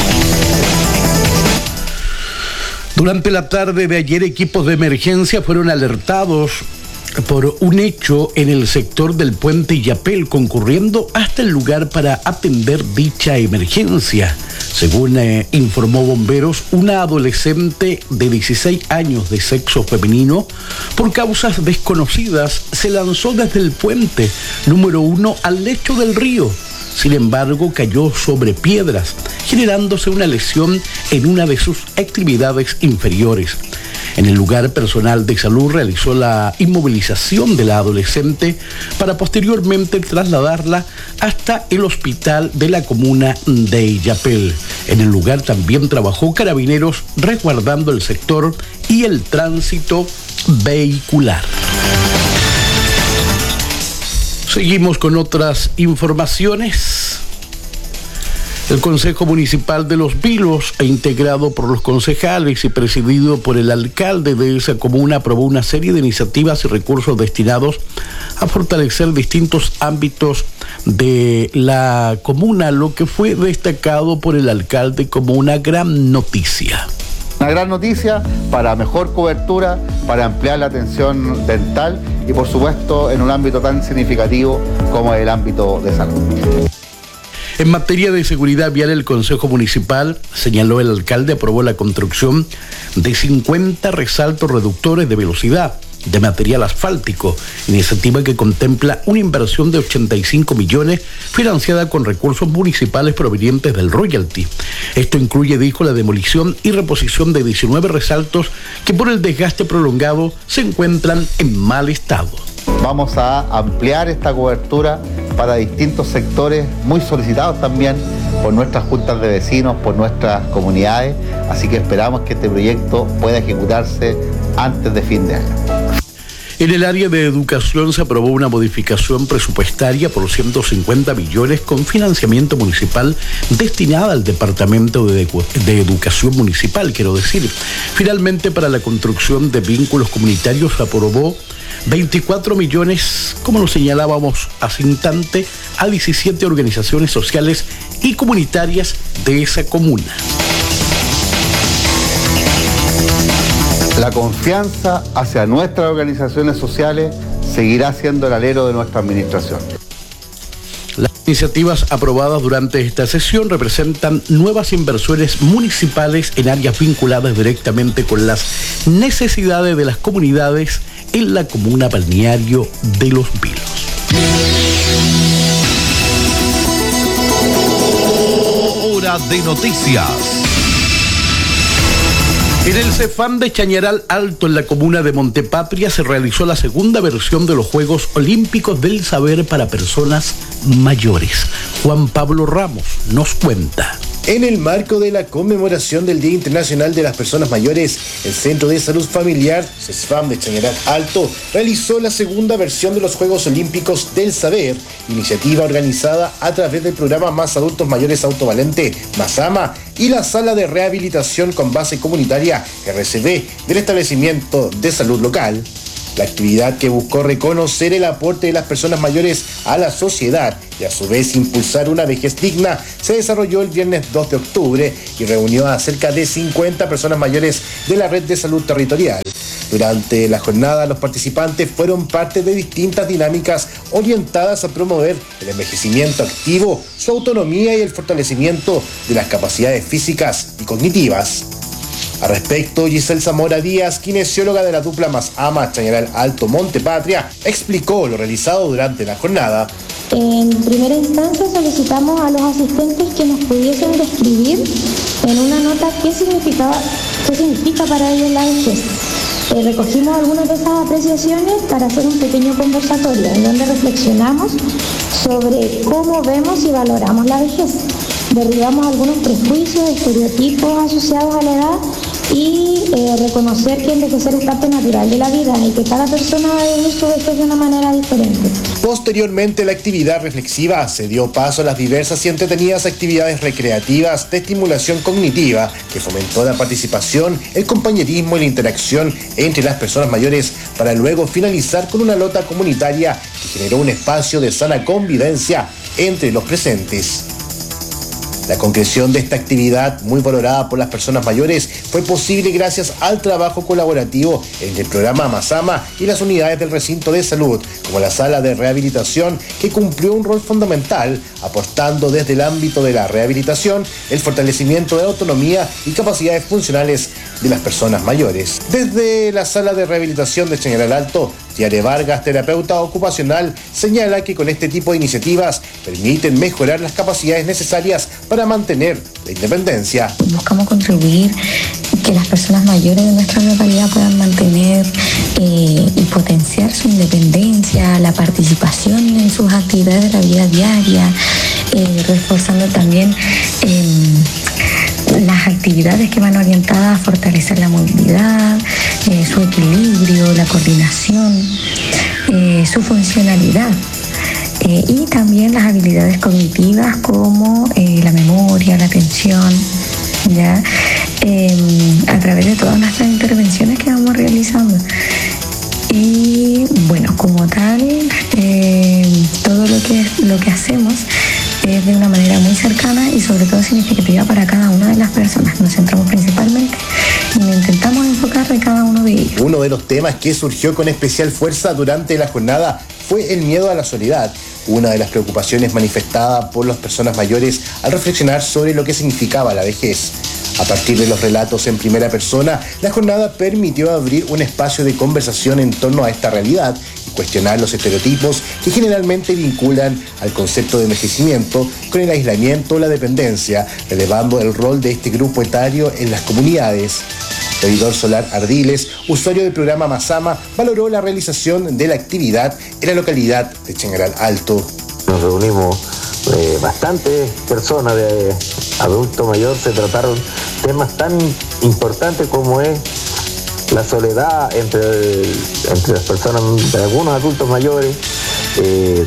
Durante la tarde de ayer, equipos de emergencia fueron alertados por un hecho en el sector del puente Illapel, concurriendo hasta el lugar para atender dicha emergencia. Según eh, informó Bomberos, una adolescente de dieciséis años de sexo femenino, por causas desconocidas, se lanzó desde el puente número uno al lecho del río. Sin embargo, cayó sobre piedras, generándose una lesión en una de sus extremidades inferiores. En el lugar, personal de salud realizó la inmovilización de la adolescente para posteriormente trasladarla hasta el hospital de la comuna de Illapel. En el lugar también trabajó Carabineros resguardando el sector y el tránsito vehicular. Seguimos con otras informaciones. El Consejo Municipal de Los Vilos, integrado por los concejales y presidido por el alcalde de esa comuna, aprobó una serie de iniciativas y recursos destinados a fortalecer distintos ámbitos de la comuna, lo que fue destacado por el alcalde como una gran noticia. Una gran noticia para mejor cobertura, para ampliar la atención dental y por supuesto en un ámbito tan significativo como el ámbito de salud. En materia de seguridad vial, el Consejo Municipal, señaló el alcalde, aprobó la construcción de cincuenta resaltos reductores de velocidad de material asfáltico, iniciativa que contempla una inversión de ochenta y cinco millones financiada con recursos municipales provenientes del royalty. Esto incluye, dijo, la demolición y reposición de diecinueve resaltos que por el desgaste prolongado se encuentran en mal estado. Vamos a ampliar esta cobertura para distintos sectores muy solicitados también por nuestras juntas de vecinos, por nuestras comunidades, así que esperamos que este proyecto pueda ejecutarse antes de fin de año. En el área de educación se aprobó una modificación presupuestaria por ciento cincuenta millones con financiamiento municipal destinada al Departamento de, de Educación Municipal, quiero decir. Finalmente, para la construcción de vínculos comunitarios se aprobó veinticuatro millones, como lo señalábamos hace instante, a diecisiete organizaciones sociales y comunitarias de esa comuna. La confianza hacia nuestras organizaciones sociales seguirá siendo el alero de nuestra administración. Las iniciativas aprobadas durante esta sesión representan nuevas inversiones municipales en áreas vinculadas directamente con las necesidades de las comunidades en la comuna balneario de Los Vilos. Hora de noticias. En el Cefam de Chañaral Alto, en la comuna de Montepatria, se realizó la segunda versión de los Juegos Olímpicos del Saber para personas mayores. Juan Pablo Ramos nos cuenta. En el marco de la conmemoración del Día Internacional de las Personas Mayores, el Centro de Salud Familiar, CESFAM de Chañaral Alto, realizó la segunda versión de los Juegos Olímpicos del Saber, iniciativa organizada a través del programa Más Adultos Mayores Autovalente, MASAMA, y la Sala de Rehabilitación con Base Comunitaria, R C B, del establecimiento de salud local. La actividad, que buscó reconocer el aporte de las personas mayores a la sociedad y a su vez impulsar una vejez digna, se desarrolló el viernes dos de octubre y reunió a cerca de cincuenta personas mayores de la red de salud territorial. Durante la jornada, los participantes fueron parte de distintas dinámicas orientadas a promover el envejecimiento activo, su autonomía y el fortalecimiento de las capacidades físicas y cognitivas. Al respecto, Giselle Zamora Díaz, kinesióloga de la dupla MASAMA Chañaral Alto Montepatria, explicó lo realizado durante la jornada. En primera instancia solicitamos a los asistentes que nos pudiesen describir en una nota qué significaba, qué significa para ellos la vejez. Eh, recogimos algunas de esas apreciaciones para hacer un pequeño conversatorio en donde reflexionamos sobre cómo vemos y valoramos la vejez. Derribamos algunos prejuicios, estereotipos asociados a la edad y eh, reconocer que envejecer es parte natural de la vida y que cada persona va a vivir su vejez de una manera diferente. Posteriormente, la actividad reflexiva se dio paso a las diversas y entretenidas actividades recreativas de estimulación cognitiva que fomentó la participación, el compañerismo y la interacción entre las personas mayores para luego finalizar con una lota comunitaria que generó un espacio de sana convivencia entre los presentes. La concreción de esta actividad, muy valorada por las personas mayores, fue posible gracias al trabajo colaborativo entre el programa Masama y las unidades del recinto de salud, como la sala de rehabilitación, que cumplió un rol fundamental, aportando desde el ámbito de la rehabilitación el fortalecimiento de la autonomía y capacidades funcionales de las personas mayores. Desde la sala de rehabilitación de Chañaral Alto, Tiare Vargas, terapeuta ocupacional, señala que con este tipo de iniciativas permiten mejorar las capacidades necesarias para mantener la independencia. Buscamos contribuir que las personas mayores de nuestra localidad puedan mantener eh, y potenciar su independencia, la participación en sus actividades de la vida diaria, eh, reforzando también eh, las actividades que van orientadas a fortalecer la movilidad, eh, su equilibrio, la coordinación, eh, su funcionalidad. Eh, y también las habilidades cognitivas como eh, la memoria, la atención, ¿ya? Eh, a través de todas nuestras intervenciones que vamos realizando. Y bueno, como tal, eh, todo lo que, lo que hacemos es de una manera muy cercana y sobre todo significativa para cada una de las personas. Nos centramos principalmente y intentamos enfocar de cada uno de ellos. Uno de los temas que surgió con especial fuerza durante la jornada fue el miedo a la soledad, una de las preocupaciones manifestadas por las personas mayores al reflexionar sobre lo que significaba la vejez. A partir de los relatos en primera persona, la jornada permitió abrir un espacio de conversación en torno a esta realidad y cuestionar los estereotipos que generalmente vinculan al concepto de envejecimiento con el aislamiento o la dependencia, relevando el rol de este grupo etario en las comunidades. Oidor Solar Ardiles, usuario del programa Masama, valoró la realización de la actividad en la localidad de Chañaral Alto. Nos reunimos eh, bastantes personas de adulto mayor, se trataron temas tan importantes como es la soledad entre, el, entre las personas, entre algunos adultos mayores, eh,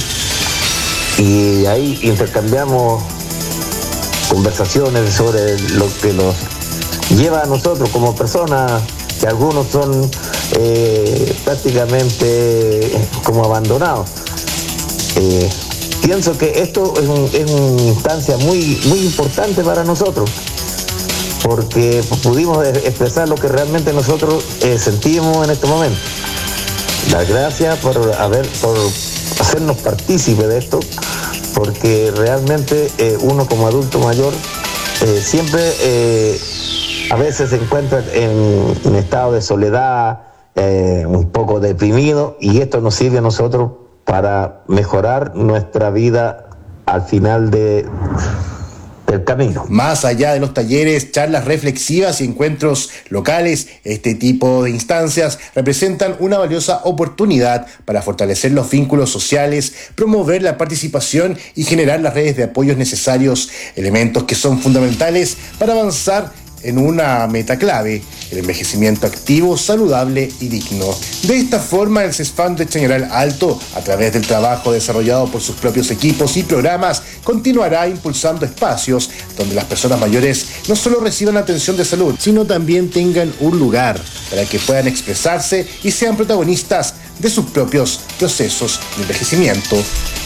y ahí intercambiamos conversaciones sobre lo que nos lleva a nosotros como personas, que algunos son eh, prácticamente como abandonados. Eh, pienso que esto es, un, es una instancia muy, muy importante para nosotros, porque pudimos expresar lo que realmente nosotros eh, sentimos en este momento. Las gracias por, haber, por hacernos partícipe de esto, porque realmente eh, uno como adulto mayor eh, siempre eh, a veces se encuentra en un estado de soledad, eh, un poco deprimido, y esto nos sirve a nosotros para mejorar nuestra vida al final de, del camino. Más allá de los talleres, charlas reflexivas y encuentros locales, este tipo de instancias representan una valiosa oportunidad para fortalecer los vínculos sociales, promover la participación y generar las redes de apoyos necesarios, elementos que son fundamentales para avanzar en una meta clave, el envejecimiento activo, saludable y digno. De esta forma, el CESFAM de Chañaral Alto, a través del trabajo desarrollado por sus propios equipos y programas, continuará impulsando espacios donde las personas mayores no solo reciban atención de salud, sino también tengan un lugar para que puedan expresarse y sean protagonistas de sus propios procesos de envejecimiento.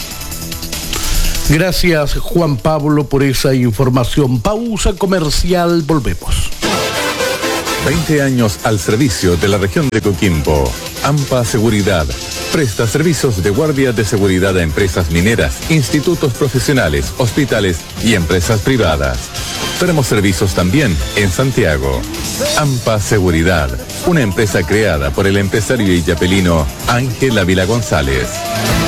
Gracias, Juan Pablo, por esa información. Pausa comercial, volvemos. veinte años al servicio de la región de Coquimbo. AMPA Seguridad presta servicios de guardia de seguridad a empresas mineras, institutos profesionales, hospitales y empresas privadas. Tenemos servicios también en Santiago. AMPA Seguridad, una empresa creada por el empresario illapelino Ángel Ávila González.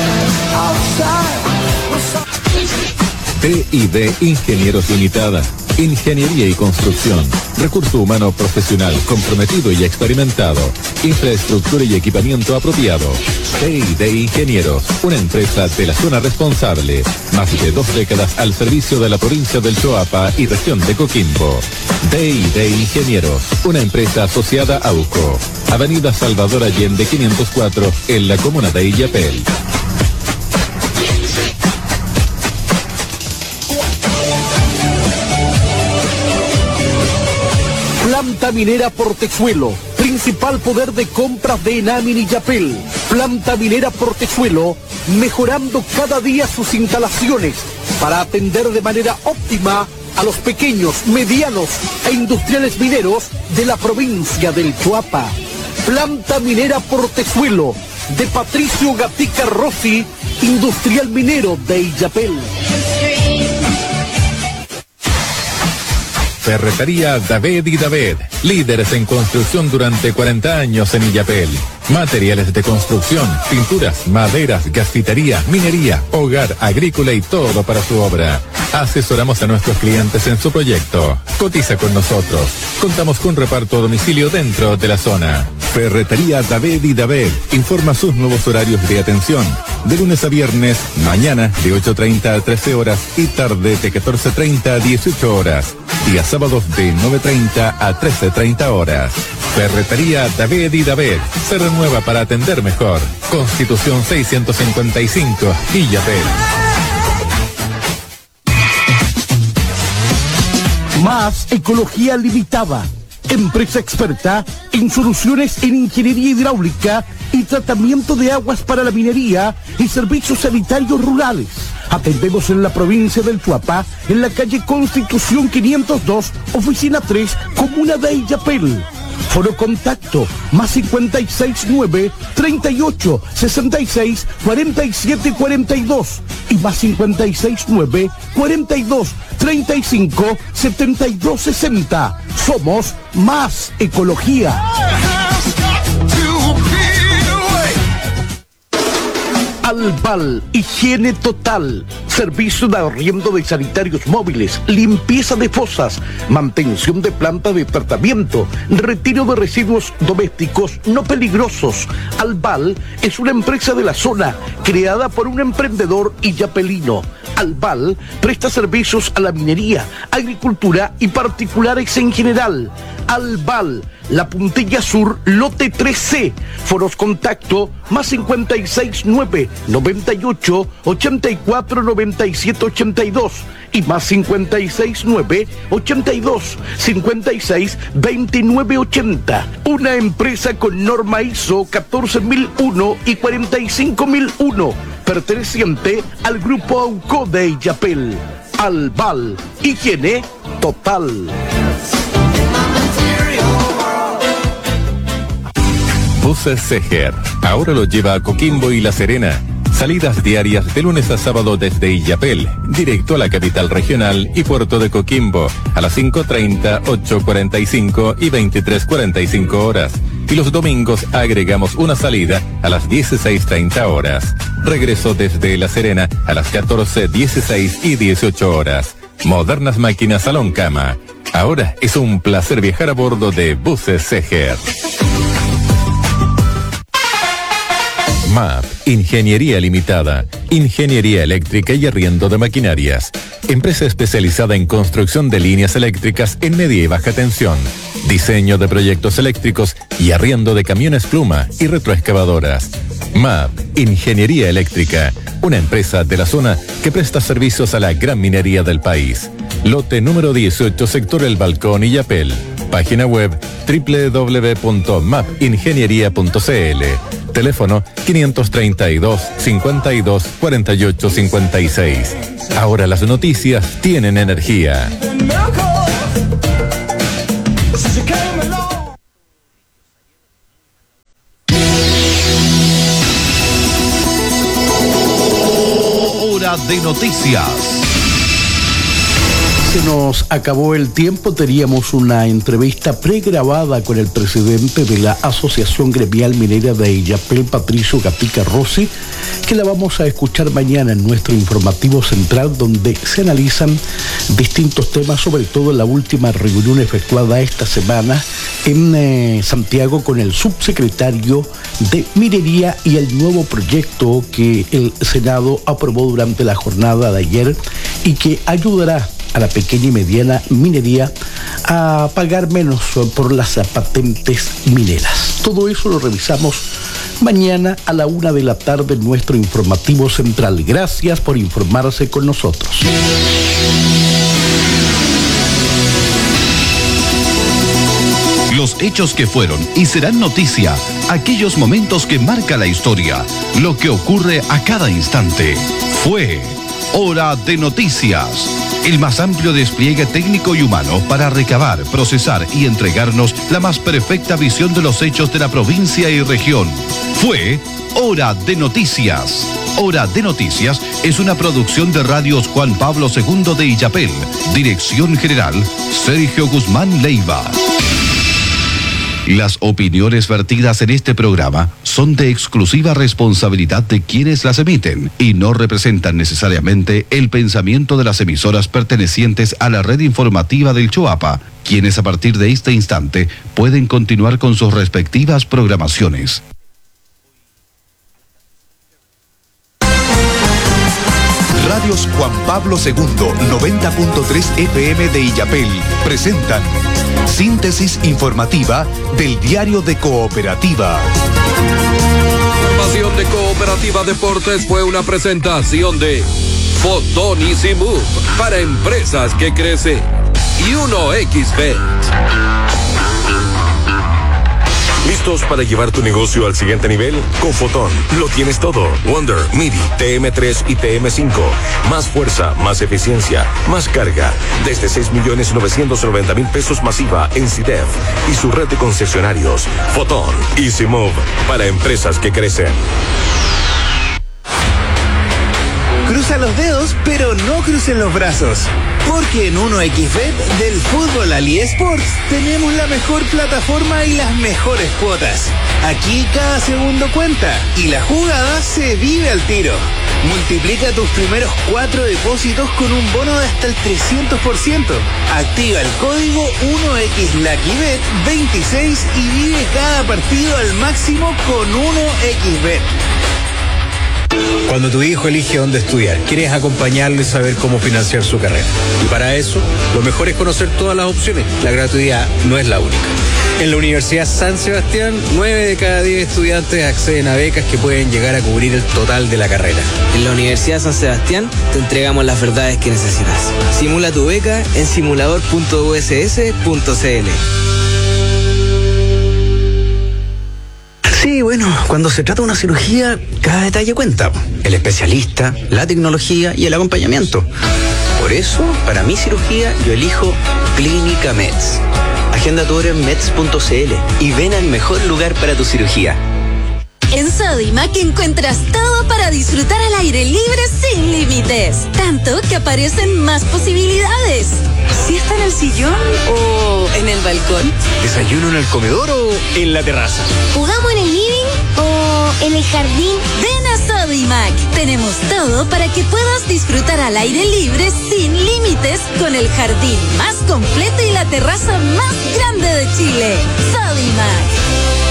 T y D Ingenieros Limitada, Ingeniería y construcción. Recurso humano profesional, comprometido y experimentado. Infraestructura y equipamiento apropiado. T I D Ingenieros, una empresa de la zona responsable. Más de dos décadas al servicio de la provincia del Choapa y región de Coquimbo. T I D Ingenieros, una empresa asociada a U C O. Avenida Salvador Allende quinientos cuatro, en la comuna de Illapel. Planta Minera Portezuelo, principal poder de compras de Enamin y Yapel. Planta Minera Portezuelo, mejorando cada día sus instalaciones para atender de manera óptima a los pequeños, medianos e industriales mineros de la provincia del Choapa. Planta Minera Portezuelo, de Patricio Gatica Rossi, industrial minero de Illapel. Ferretería David y David, líderes en construcción durante cuarenta años en Illapel. Materiales de construcción, pinturas, maderas, gasfitería, minería, hogar, agrícola y todo para su obra. Asesoramos a nuestros clientes en su proyecto. Cotiza con nosotros. Contamos con reparto a domicilio dentro de la zona. Ferretería David y David informa sus nuevos horarios de atención. De lunes a viernes, mañana de ocho treinta a trece horas y tarde de catorce treinta a dieciocho horas. Y a sábados de nueve treinta a trece treinta horas. Ferretería David y David se renueva para atender mejor. Constitución seiscientos cincuenta y cinco, Illapel. Más Ecología Limitada, empresa experta en soluciones en ingeniería hidráulica y tratamiento de aguas para la minería y servicios sanitarios rurales. Atendemos en la provincia del Choapa, en la calle Constitución quinientos dos, oficina tres, comuna de Illapel. Foro contacto, más cincuenta y seis nueve, treinta y ocho, sesenta y seis, cuarenta y siete cuarenta y dos y más cincuenta y seis nueve, cuarenta y dos, treinta y cinco, setenta y dos sesenta. Somos Más Ecología. Albal, higiene total, servicio de arriendo de sanitarios móviles, limpieza de fosas, mantención de planta de tratamiento, retiro de residuos domésticos no peligrosos. Albal es una empresa de la zona creada por un emprendedor illapelino. Albal presta servicios a la minería, agricultura y particulares en general. Albal, La Puntilla Sur, lote tres C. Foros contacto más cincuenta y seis nueve, noventa y ocho, ochenta y cuatro, noventa y siete, ochenta y dos y más cincuenta y seis nueve, ochenta y dos, cincuenta y seis, veintinueve, ochenta. Una empresa con norma I S O catorce mil uno y cuarenta y cinco mil uno, perteneciente al grupo AUCO de Illapel. Albal, higiene total. Buses Seger, ahora lo lleva a Coquimbo y La Serena. Salidas diarias de lunes a sábado desde Illapel, directo a la capital regional y puerto de Coquimbo, a las cinco treinta, ocho cuarenta y cinco y veintitrés cuarenta y cinco horas. Y los domingos agregamos una salida a las dieciséis treinta horas. Regreso desde La Serena a las catorce, dieciséis y dieciocho horas. Modernas máquinas salón cama. Ahora es un placer viajar a bordo de Buses Seger. M A P, Ingeniería Limitada, Ingeniería Eléctrica y Arriendo de Maquinarias. Empresa especializada en construcción de líneas eléctricas en media y baja tensión, diseño de proyectos eléctricos y arriendo de camiones pluma y retroexcavadoras. M A P, Ingeniería Eléctrica, una empresa de la zona que presta servicios a la gran minería del país. Lote número dieciocho, sector El Balcón, Illapel. Página web doble u doble u doble u punto map ingeniería punto c l. Teléfono quinientos treinta y dos, cincuenta y dos, cuarenta y ocho, cincuenta y seis. Ahora las noticias tienen energía. Hora de noticias. Se nos acabó el tiempo, teníamos una entrevista pregrabada con el presidente de la Asociación Gremial Minera de Illapel, Patricio Gatica Rossi, que la vamos a escuchar mañana en nuestro informativo central, donde se analizan distintos temas, sobre todo en la última reunión efectuada esta semana en eh, Santiago con el subsecretario de Minería y el nuevo proyecto que el Senado aprobó durante la jornada de ayer y que ayudará a la pequeña y mediana minería a pagar menos por las patentes mineras. Todo eso lo revisamos mañana a la una de la tarde en nuestro informativo central. Gracias por informarse con nosotros. Los hechos que fueron y serán noticia, aquellos momentos que marca la historia, lo que ocurre a cada instante. Fue Hora de Noticias, el más amplio despliegue técnico y humano para recabar, procesar y entregarnos la más perfecta visión de los hechos de la provincia y región. Fue Hora de Noticias. Hora de Noticias es una producción de Radios Juan Pablo segundo de Illapel. Dirección General, Sergio Guzmán Leiva. Las opiniones vertidas en este programa son de exclusiva responsabilidad de quienes las emiten y no representan necesariamente el pensamiento de las emisoras pertenecientes a la red informativa del Choapa, quienes a partir de este instante pueden continuar con sus respectivas programaciones. Radios Juan Pablo segundo, noventa punto tres F M de Illapel presentan síntesis informativa del Diario de Cooperativa. Información de Cooperativa Deportes fue una presentación de Fotón Easy Move para empresas que crecen y uno X Bet. ¿Listos para llevar tu negocio al siguiente nivel? Con Fotón lo tienes todo. Wonder, MIDI, T M tres y T M cinco. Más fuerza, más eficiencia, más carga. Desde seis millones novecientos noventa mil pesos masiva en C I D E F y su red de concesionarios. Fotón Easy Move para empresas que crecen. Cruza los dedos, pero no crucen los brazos. Porque en uno X Bet del fútbol al eSports tenemos la mejor plataforma y las mejores cuotas. Aquí cada segundo cuenta y la jugada se vive al tiro. Multiplica tus primeros cuatro depósitos con un bono de hasta el trescientos por ciento. Activa el código uno X Lucky Bet veintiséis y vive cada partido al máximo con uno X Bet. Cuando tu hijo elige dónde estudiar, quieres acompañarlo y saber cómo financiar su carrera. Y para eso, lo mejor es conocer todas las opciones. La gratuidad no es la única. En la Universidad San Sebastián, nueve de cada diez estudiantes acceden a becas que pueden llegar a cubrir el total de la carrera. En la Universidad San Sebastián te entregamos las verdades que necesitas. Simula tu beca en simulador punto u s s punto c l. Sí, bueno, cuando se trata de una cirugía, cada detalle cuenta. El especialista, la tecnología y el acompañamiento. Por eso, para mi cirugía, yo elijo Clínica Meds. Agenda tu hora en meds punto c l y ven al mejor lugar para tu cirugía. En Sodimac encuentras todo para disfrutar al aire libre sin límites. Tanto que aparecen más posibilidades. ¿Siesta en el sillón o en el balcón? ¿Desayuno en el comedor o en la terraza? ¿Jugamos en el living o en el jardín? Ven a Sodimac. Tenemos todo para que puedas disfrutar al aire libre sin límites con el jardín más completo y la terraza más grande de Chile. Sodimac.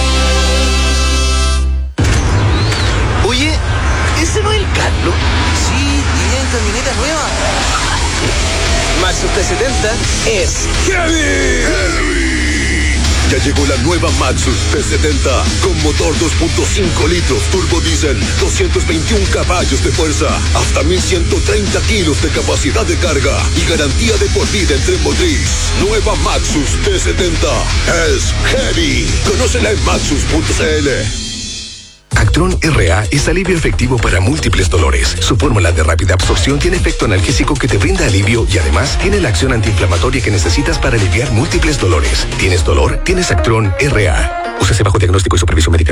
Oye, ¿ese no es el Carlos? Sí, y viene en camioneta nueva. Maxus T setenta es ¡Heavy! ¡Heavy! Ya llegó la nueva Maxus T setenta con motor dos punto cinco litros, turbo diésel, doscientos veintiún caballos de fuerza, hasta mil ciento treinta kilos de capacidad de carga y garantía de por vida en tren motriz. Nueva Maxus T setenta es Heavy. Conócela en maxus punto c l. Actron R A es alivio efectivo para múltiples dolores. Su fórmula de rápida absorción tiene efecto analgésico que te brinda alivio y además tiene la acción antiinflamatoria que necesitas para aliviar múltiples dolores. ¿Tienes dolor? Tienes Actron R A. Úsese bajo diagnóstico y supervisión médica.